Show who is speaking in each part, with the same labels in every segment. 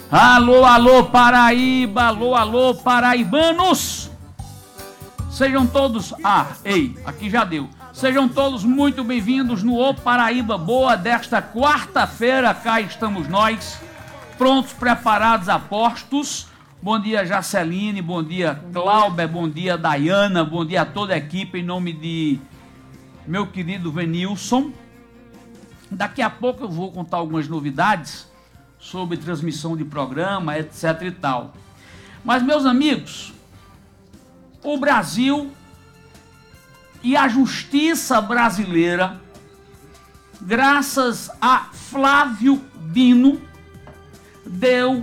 Speaker 1: Alô, alô, Paraíba, alô, alô, paraibanos. Sejam todos... aqui já deu. Sejam todos muito bem-vindos no Ô Paraíba Boa desta quarta-feira. Cá estamos nós, prontos, preparados, a postos. Bom dia, Jaceline, bom dia, Cláudia, bom dia, Dayana, bom dia a toda a equipe, em nome de meu querido Venilson. Daqui a pouco eu vou contar algumas novidades sobre transmissão de programa, etc e tal. Mas, meus amigos, o Brasil e a justiça brasileira, graças a Flávio Dino, deu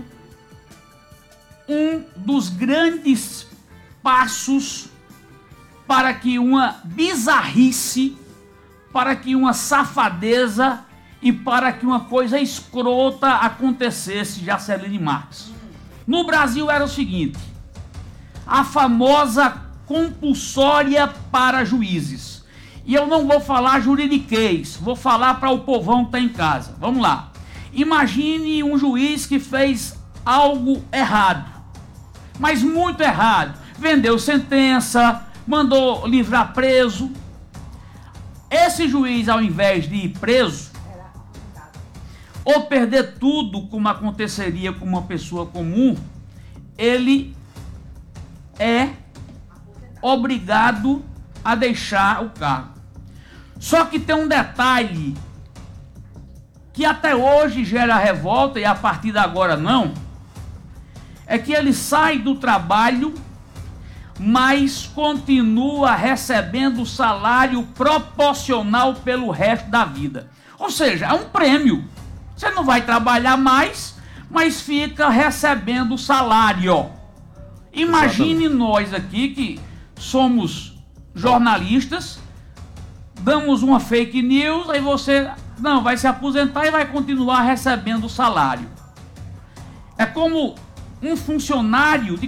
Speaker 1: um dos grandes passos para que uma bizarrice, para que uma safadeza e para que uma coisa escrota acontecesse, Jaceline Marques. No Brasil era o seguinte: a famosa compulsória para juízes. E eu não vou falar juridiquês, vou falar para o povão que está em casa. Vamos lá. Imagine um juiz que fez algo errado, mas muito errado. Vendeu sentença, mandou livrar preso. Esse juiz, ao invés de ir preso, ou perder tudo como aconteceria com uma pessoa comum, ele é obrigado a deixar o cargo. Só que tem um detalhe que até hoje gera revolta, e a partir de agora não, é que ele sai do trabalho, mas continua recebendo salário proporcional pelo resto da vida. Ou seja, é um prêmio. Você não vai trabalhar mais, mas fica recebendo salário. Imagine nós aqui que somos jornalistas, damos uma fake news, aí você não vai se aposentar e vai continuar recebendo salário. É como um funcionário de